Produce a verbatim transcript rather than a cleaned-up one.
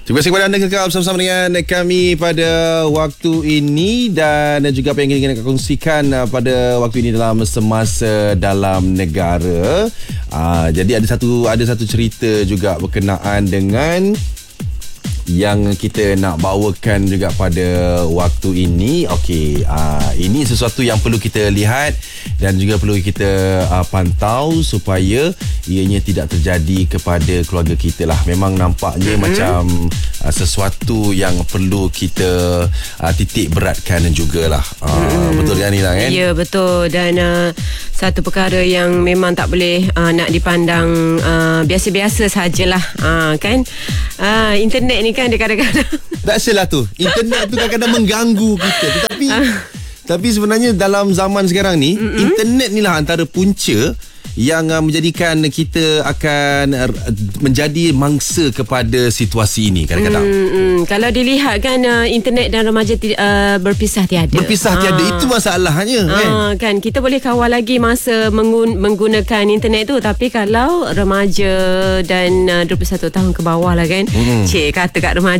Terima kasih kepada anda kekal bersama-sama dengan kami pada waktu ini, dan juga apa yang ingin kita kongsikan pada waktu ini dalam semasa dalam negara. Aa, jadi ada satu ada satu cerita juga berkenaan dengan yang kita nak bawakan juga pada waktu ini. Okey, uh, ini sesuatu yang perlu kita lihat dan juga perlu kita uh, pantau supaya ianya tidak terjadi kepada keluarga kita lah. Memang nampaknya mm-hmm. macam uh, sesuatu yang perlu kita uh, titik beratkan jugalah. Uh, mm-hmm. Betul kan Nila kan? Ya, betul. Dan uh, satu perkara yang memang tak boleh uh, nak dipandang uh, biasa-biasa sajalah, uh, kan? Uh, internet ni kan dia kadang-kadang tak salah tu. Internet tu kadang-kadang mengganggu kita. Tetapi tapi sebenarnya dalam zaman sekarang ni, mm-hmm. internet ni lah antara punca yang uh, menjadikan kita akan uh, menjadi mangsa kepada situasi ini kadang-kadang. Hmm, hmm. Kalau dilihat kan uh, internet dan remaja uh, berpisah tiada. Berpisah tiada, itu masalahnya ha, kan. kan. Kita boleh kawal lagi masa menggun- menggunakan internet tu, tapi kalau remaja dan uh, dua puluh satu tahun ke bawah lah kan. Hmm. Cik kata kat remaja